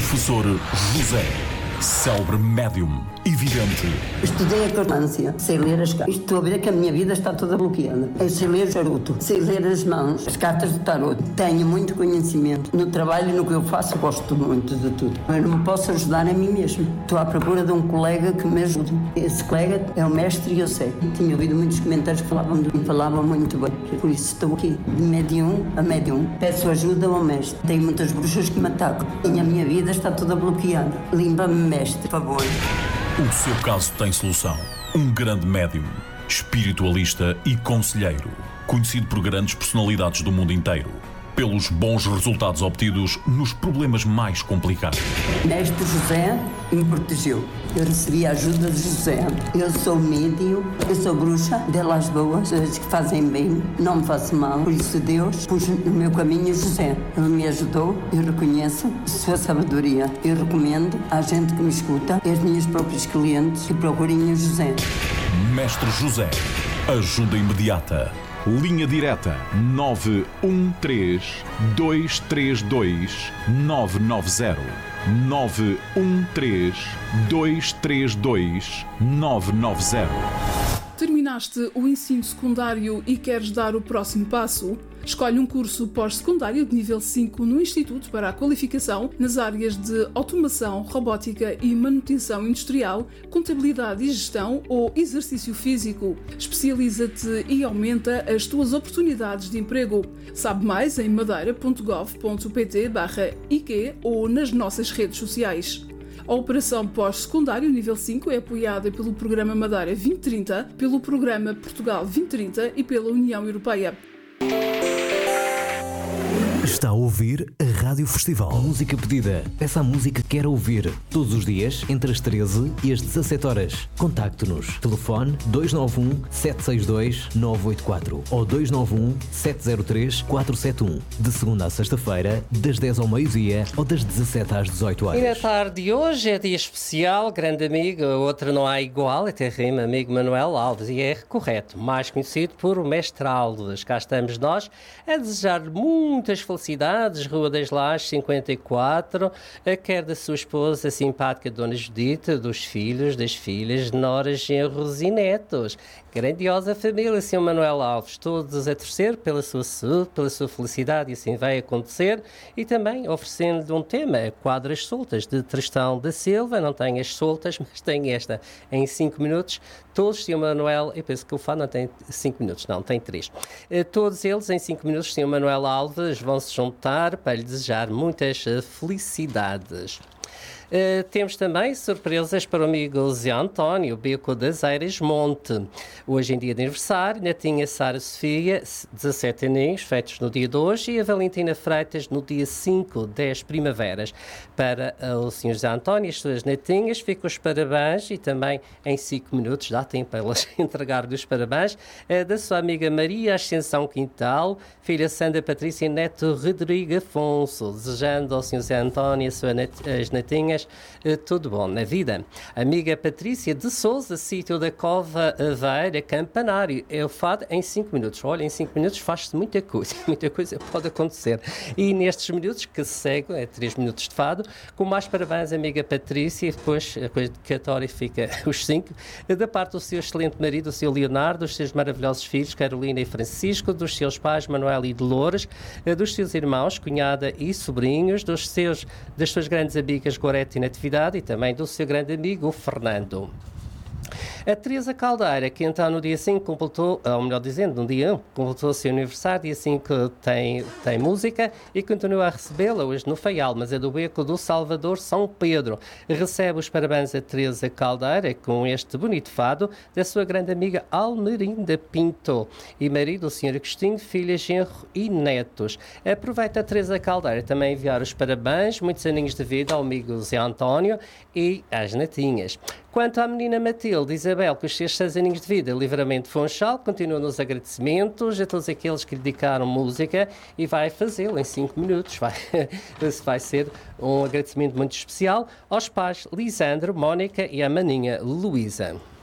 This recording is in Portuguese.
Professor José, célebre médium e vidente. Estudei a cartância, sei ler as cartas. Estou a ver que a minha vida está toda bloqueada. Eu sei ler o charuto, sei ler as mãos, as cartas do tarot. Tenho muito conhecimento. No trabalho e no que eu faço, gosto muito de tudo. Eu não me posso ajudar a mim mesmo. Estou à procura de um colega que me ajude. Esse colega é o mestre e eu sei. Tinha ouvido muitos comentários que falavam muito bem. Por isso estou aqui, de médium a médium. Peço ajuda ao mestre. Tenho muitas bruxas que me atacam. E a minha vida está toda bloqueada. Limpa-me, mestre, por favor. O seu caso tem solução. Um grande médium, espiritualista e conselheiro, conhecido por grandes personalidades do mundo inteiro, pelos bons resultados obtidos nos problemas mais complicados. Mestre José me protegeu. Eu recebi a ajuda de José. Eu sou médium, eu sou bruxa, delas boas, as que fazem bem, não me faço mal. Por isso Deus pôs no meu caminho José. Ele me ajudou, eu reconheço sua sabedoria. Eu recomendo à gente que me escuta, aos meus próprios clientes, que procurem o José. Mestre José, ajuda imediata. Linha direta 913-232-990. 913-232-990. Terminaste o ensino secundário e queres dar o próximo passo? Escolhe um curso pós-secundário de nível 5 no Instituto para a Qualificação nas áreas de automação, robótica e manutenção industrial, contabilidade e gestão ou exercício físico. Especializa-te e aumenta as tuas oportunidades de emprego. Sabe mais em madeira.gov.pt/IQ ou nas nossas redes sociais. A Operação Pós-Secundário Nível 5 é apoiada pelo Programa Madeira 2030, pelo Programa Portugal 2030 e pela União Europeia. Está a ouvir a Rádio Festival. Música pedida. Peça a música que quer ouvir. Todos os dias, entre as 13 e as 17 horas. Contacte-nos. Telefone 291-762-984 ou 291-703-471. De segunda à sexta-feira, das 10 ao meio-dia ou das 17 às 18 horas. E na tarde de hoje é dia especial, grande amigo, outro não há igual, até rima, amigo Manuel Alves, e é correto, mais conhecido por o Mestre Alves. Cá estamos nós a desejar muitas felicidades, Rua das Lajes 54, quer da sua esposa simpática Dona Judita, dos filhos, das filhas, noras, genros e netos. Grandiosa família, Sr. Manuel Alves, todos a torcer pela sua saúde, pela sua felicidade, e assim vai acontecer. E também oferecendo um tema, Quadras Soltas, de Tristão da Silva. Não tem as soltas, mas tem esta em 5 minutos. Todos, Sr. Manuel, eu penso que o Fado não tem 5 minutos, não, tem 3. Todos eles, em 5 minutos, Sr. Manuel Alves, vão se juntar para lhe desejar muitas felicidades. Temos também surpresas para o amigo Zé António, Beco das Eiras Monte. Hoje em dia de aniversário, netinha Sara Sofia, 17 aninhos, feitos no dia de hoje, e a Valentina Freitas no dia 5, 10 primaveras. Para o Sr. Zé António e as suas netinhas, fico os parabéns, e também em 5 minutos, dá tempo para elas entregar-lhe os parabéns, da sua amiga Maria Ascensão Quintal, filha Sandra Patrícia e neto Rodrigo Afonso, desejando ao Sr. Zé António e as netinhas tudo bom na vida. Amiga Patrícia de Souza, sítio da Cova Aveira, Campanário. É o Fado em 5 minutos. Olha, em 5 minutos faz-se muita coisa pode acontecer. E nestes minutos que se seguem, é 3 minutos de Fado, com mais parabéns, amiga Patrícia, e depois a coisa dedicatória fica os 5, da parte do seu excelente marido, o seu Leonardo, dos seus maravilhosos filhos, Carolina e Francisco, dos seus pais, Manuel e Dolores, dos seus irmãos, cunhada e sobrinhos, das suas grandes amigas Gorete e Natividade, e também do seu grande amigo, o Fernando. A Teresa Caldeira, que então no dia 5 completou, ou melhor dizendo, no dia 1, completou o seu aniversário, dia 5 tem música, e continua a recebê-la hoje no Faial, mas é do Beco do Salvador, São Pedro. Recebe os parabéns a Teresa Caldeira com este bonito fado da sua grande amiga Almerinda Pinto e marido, o Sr. Agostinho, filha, genro e netos. Aproveita a Teresa Caldeira também enviar os parabéns, muitos aninhos de vida ao amigo Zé António e às netinhas. Quanto à menina Matilde Isabel, com os seus 6 aninhos de vida, Livramento Funchal, continua nos agradecimentos a todos aqueles que lhe dedicaram música, e vai fazê-lo em 5 minutos. Vai ser um agradecimento muito especial aos pais Lisandro, Mónica e à maninha Luísa.